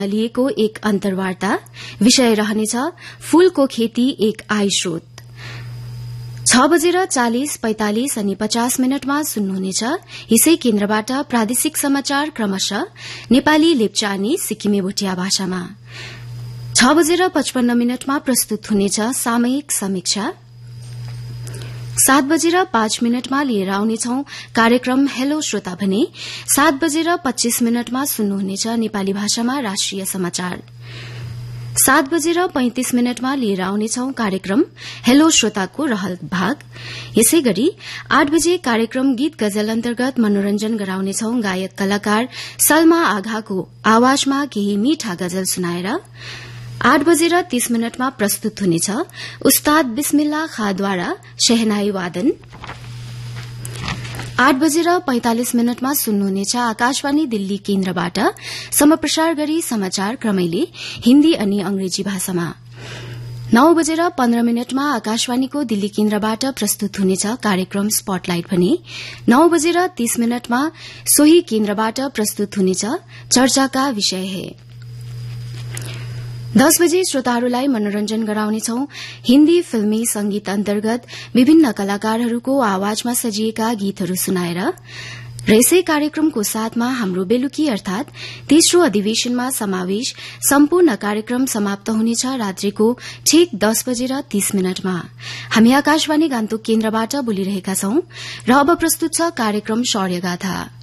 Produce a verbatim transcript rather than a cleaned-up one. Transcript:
लिएको एक अन्तर्वार्ता। विषय रहनेछ फूलको खेती एक आय स्रोत। छ बजेर चालिस पैंतालिस अनि पचास मिनटमा सुन्नुहुनेछ यसै केन्द्रबाट प्रादेशिक समाचार क्रमशः नेपाली, लेप्चा अनि सिक्किमे भुटिया भाषामा। छ बजेर पचपन्न मिनटमा प्रस्तुत हुनेछ सामयिक समीक्षा। सात बजेर पाँच मिनटमा लिएर आउनेछौ कार्यक्रम हेलो श्रोता भने सात बजेर पच्चीस मिनटमा सुन्नुहुनेछ नेपाली भाषामा राष्ट्रिय समाचार। सात बजेर पैंतिस मिनटमा लिएर आउनेछौ कार्यक्रम हेलो श्रोताको रहल भाग। यसै गरी आठ बजे कार्यक्रम गीत गजल अन्तर्गत मनोरञ्जन गराउनेछौ गायक कलाकार सलमा आघाको आवाजमा केही मीठा गजल सुनाएर। आठ बजेर तीस मिनटमा प्रस्तुत हुनेछ उस्ताद बिस्मिल्ला खाद्वारा शहनाई वादन। आठ बजेर पैंतालिस मिनटमा सुन्नुहुनेछ आकाशवाणी दिल्ली केन्द्रबाट समप्रसार गरी समाचार क्रमैले हिन्दी अनि अंग्रेजी भाषामा। नौ बजेर पन्ध्र मिनटमा आकाशवाणीको दिल्ली केन्द्रबाट प्रस्तुत हुनेछ कार्यक्रम स्पटलाइट भने नौ बजेर तीस मिनटमा सोही केन्द्रबाट प्रस्तुत हुनेछ चर्चाका विषय है। दस बजे श्रोताहरूलाई मनोरञ्जन गराउनेछौ हिन्दी फिल्मी संगीत अन्तर्गत विभिन्न कलाकारहरूको आवाजमा सजिएका गीतहरू सुनाएर। र यसै कार्यक्रमको साथमा हाम्रो बेलुकी अर्थात तेस्रो अधिवेशनमा समावेश सम्पूर्ण कार्यक्रम समाप्त हुनेछ रात्रिको ठिक दस बजेर तीस मिनटमा। हामी आकाशवाणी गान्तोक केन्द्रबाट बोलिरहेका छौं र अब प्रस्तुत छ कार्यक्रम शौर्यगाथा।